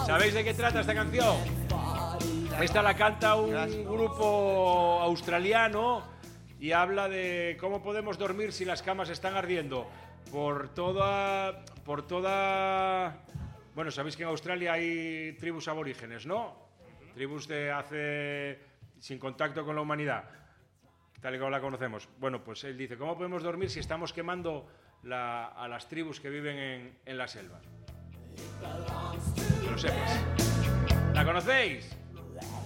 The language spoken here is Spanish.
¿Sabéis de qué trata esta canción? Esta la canta un grupo australiano y habla de cómo podemos dormir si las camas están ardiendo. Por toda... Bueno, sabéis que en Australia hay tribus aborígenes, ¿no? Tribus de hace... sin contacto con la humanidad, tal y como la conocemos. Bueno, pues él dice, ¿cómo podemos dormir si estamos quemando a las tribus que viven en la selva? Que lo sepas. ¿La conocéis?